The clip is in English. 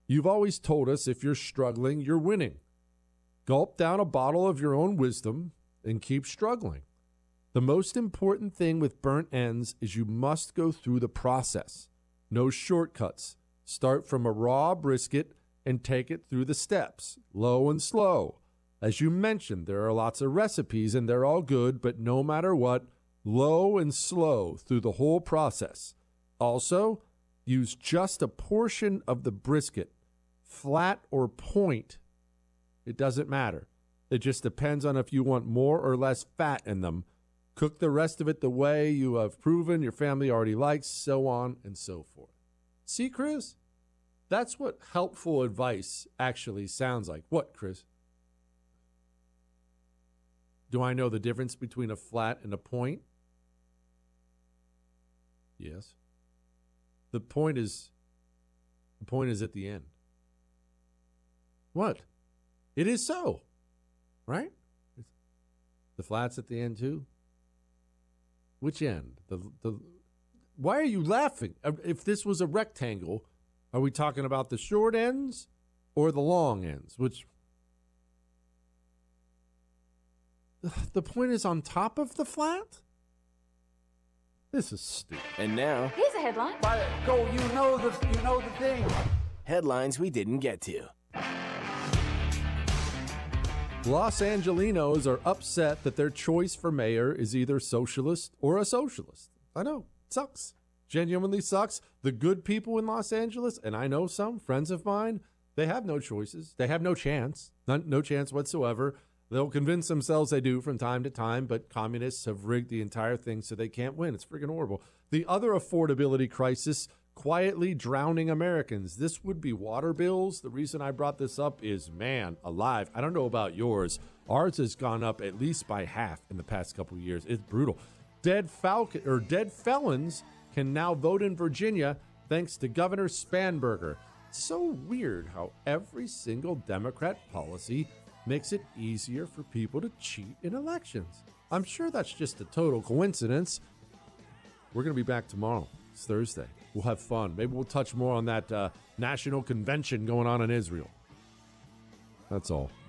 You've always told us if you're struggling, you're winning. Gulp down a bottle of your own wisdom and keep struggling. The most important thing with burnt ends is you must go through the process. No shortcuts. Start from a raw brisket and take it through the steps, low and slow. As you mentioned, there are lots of recipes and they're all good, but no matter what, low and slow through the whole process. Also, use just a portion of the brisket, flat or point. It doesn't matter. It just depends on if you want more or less fat in them. Cook the rest of it the way you have proven your family already likes, so on and so forth. See, Chris? That's what helpful advice actually sounds like. What, Chris? Do I know the difference between a flat and a point? Yes. The point is at the end. What? It is so, right? The flat's at the end too? Which end? Why are you laughing? If this was a rectangle, are we talking about the short ends or the long ends? Which the point is on top of the flat? This is stupid. And now, Here's a headline. Go, you know the thing. headlines we didn't get to. Los Angelinos are upset that their choice for mayor is either socialist or a socialist. I know, it sucks. Genuinely sucks. The good people in Los Angeles, and I know some friends of mine, they have no choices. They have no chance. No chance whatsoever. They'll convince themselves they do from time to time, but communists have rigged the entire thing so they can't win. It's freaking horrible. The other affordability crisis quietly drowning Americans. This would be water bills. The reason I brought this up is, man, alive. I don't know about yours. Ours has gone up at least by half in the past couple of years. It's brutal. Dead felons can now vote in Virginia thanks to Governor Spanberger. It's so weird how every single Democrat policy makes it easier for people to cheat in elections. I'm sure that's just a total coincidence. We're going to be back tomorrow. It's Thursday. We'll have fun. Maybe we'll touch more on that national convention going on in Israel. That's all.